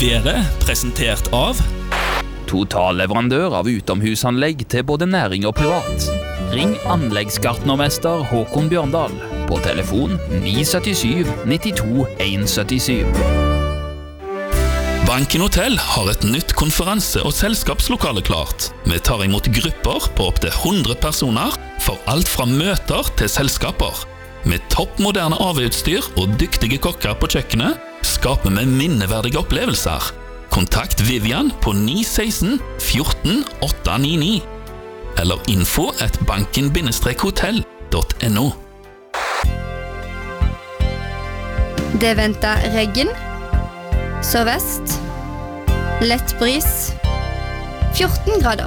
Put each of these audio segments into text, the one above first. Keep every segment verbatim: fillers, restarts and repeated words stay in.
Været presentert av Totalleverandør av utomhusanlegg til både næring og privat. Ring anleggsgartnermester Håkon Bjørndal på telefon ni syv syv ni to en syv syv. Banken Hotel har et nytt konferanse- og selskapslokale klart. Vi tar imot grupper på opp til hundre personer for alt fra møter til selskaper. Med toppmoderne A V-utstyr og dyktige kokker på kjøkkenet skaper vi minneverdige opplevelser. Kontakt Vivian på ni ett seks fjorten åtte ni ni eller info at banken hotell punktum no. Det venter regn, sørvest, lett bris, fjorten grader.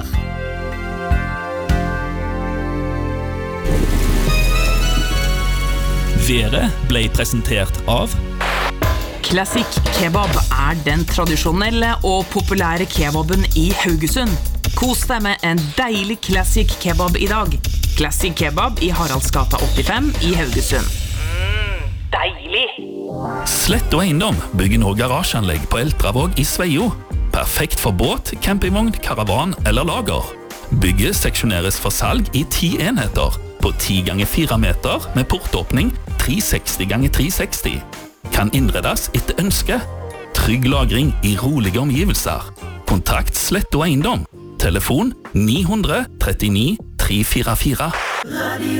Været ble presentert av Classic Kebab er den tradisjonelle og populære kebaben i Haugesund. Kos deg med en deilig Classic Kebab i dag. Classic Kebab i Haraldsgata åttifem i Haugesund. Mm, deilig! Slett og Eiendom bygger nå garasjeanlegg på Eltravåg i Sveio. Perfekt for båt, campingvogn, karavan eller lager. Bygget seksjoneres for salg i ti enheter på ti ganger fire meter med portåpning tre seksti ganger tre seksti. Kan innredes etter ønske. Trygg lagring i rolige omgivelser. Kontakt Slett og Eiendom. Telefon ni hundre trettini tre fire fire.